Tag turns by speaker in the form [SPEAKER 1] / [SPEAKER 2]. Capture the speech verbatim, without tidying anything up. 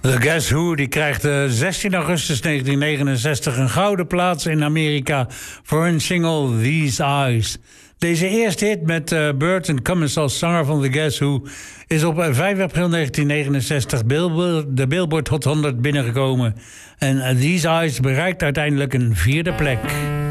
[SPEAKER 1] The Guess Who die krijgt uh, zestien augustus negentien negenenzestig een gouden plaats in Amerika voor hun single These Eyes. Deze eerste hit met uh, Burton Cummins als zanger van The Guess Who is op uh, vijf april negentien negenenzestig Billboard, de Billboard Hot honderd binnengekomen. En uh, These Eyes bereikt uiteindelijk een vierde plek.